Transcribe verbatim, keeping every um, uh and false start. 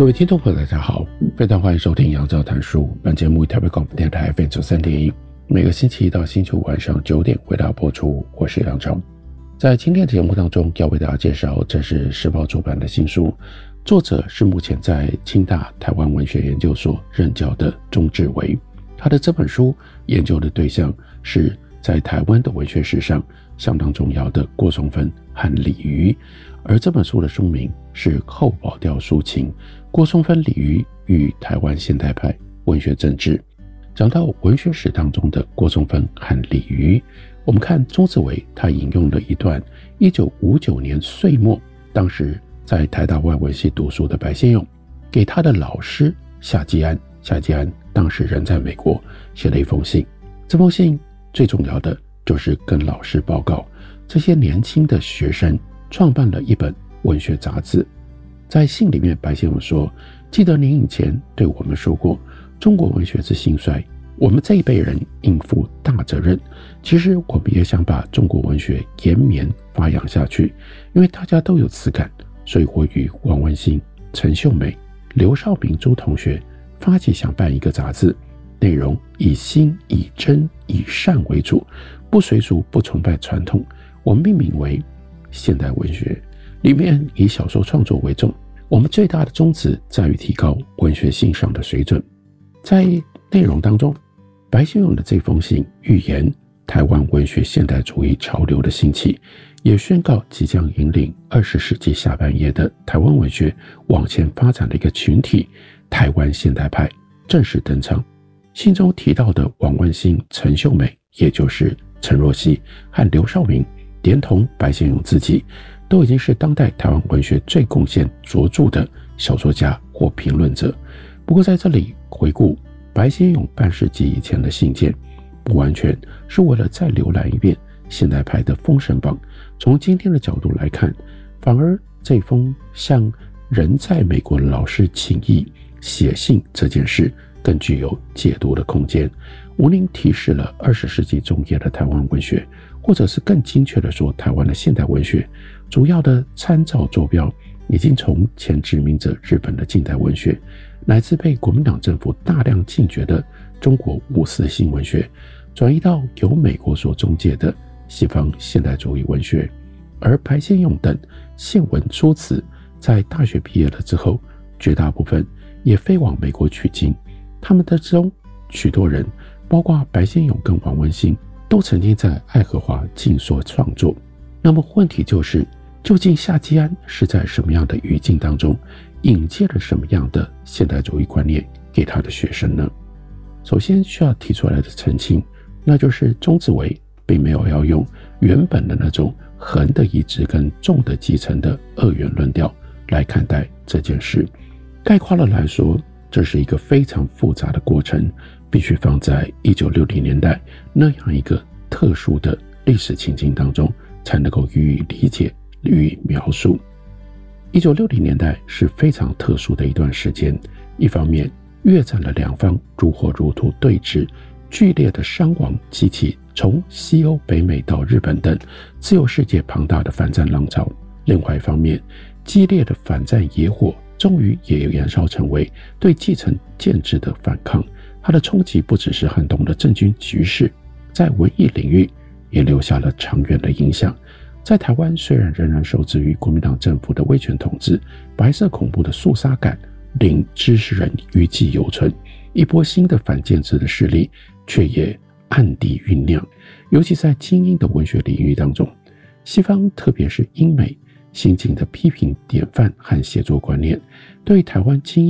各位听众朋友大家好，非常欢迎收听杨照谈书。本节目以台北广播电台 F M 九三点一，每个星期一到星期五晚上九点为大家播出。我是杨照。在今天的节目当中，要为大家介绍这是时报出版的新书，作者是目前在清大台湾文学研究所任教的钟志维。他的这本书研究的对象是在台湾的文学史上相当重要的郭松芬和李渔，而这本书的书名是《后保钓抒情：郭松芬、李渔与台湾现代派文学政治》。讲到文学史当中的郭松芬和李渔，我们看钟志维他引用了一段一九五九年岁末，当时在台大外文系读书的白先勇给他的老师夏基安，夏基安当时人在美国，写了一封信。这封信最重要的就是跟老师报告，这些年轻的学生创办了一本文学杂志。在信里面，白先勇说，记得您以前对我们说过，中国文学之兴衰，我们这一辈人应负大责任。其实我们也想把中国文学延绵发扬下去，因为大家都有此感，所以我与王文兴、陈秀美、刘少明诸同学发起想办一个杂志，内容以新、以真、以善为主，不随俗，不崇拜传统。我命名为现代文学，里面以小说创作为重。我们最大的宗旨在于提高文学欣赏的水准。在内容当中，白先勇的这封信预言台湾文学现代主义潮流的兴起，也宣告即将引领二十世纪下半叶的台湾文学往前发展的一个群体——台湾现代派正式登场。信中提到的王文兴、陈秀美，也就是陈若曦和刘少明，连同白先勇自己，都已经是当代台湾文学最贡献卓著的小说家或评论者。不过在这里回顾白先勇半世纪以前的信件，不完全是为了再浏览一遍现代派的封神榜。从今天的角度来看，反而这封向人在美国的老师请意写信这件事更具有解读的空间，无宁提示了二十世纪中叶的台湾文学，或者是更精确的说，台湾的现代文学主要的参照坐标已经从前殖民者日本的近代文学，乃至被国民党政府大量禁绝的中国五四新文学，转移到由美国所中介的西方现代主义文学。而白先勇等现文诸子在大学毕业了之后，绝大部分也飞往美国取经。他们的中许多人，包括白先勇跟王文兴，都曾经在爱荷华静所创作。那么问题就是，究竟夏基安是在什么样的语境当中引介了什么样的现代主义观念给他的学生呢？首先需要提出来的澄清，那就是钟志维并没有要用原本的那种横的移植跟纵的继承的二元论调来看待这件事。概括了来说，这是一个非常复杂的过程，必须放在一九六零年代那样一个特殊的历史情境当中，才能够予以理解、予以描述。一九六零年代是非常特殊的一段时间，一方面越战的两方如火如荼对峙，剧烈的伤亡激起从西欧、北美到日本等自由世界庞大的反战浪潮；另外一方面，激烈的反战野火终于也燃烧成为对继承建制的反抗。它的冲击不只是撼动了政军局势，在文艺领域也留下了长远的影响。在台湾，虽然仍然受制于国民党政府的威权统治，白色恐怖的肃杀感令知识人余悸犹存，一波新的反建制的势力却也暗地酝酿。尤其在精英的文学领域当中，西方特别是英美新进的批评典范和写作观念，对台湾精英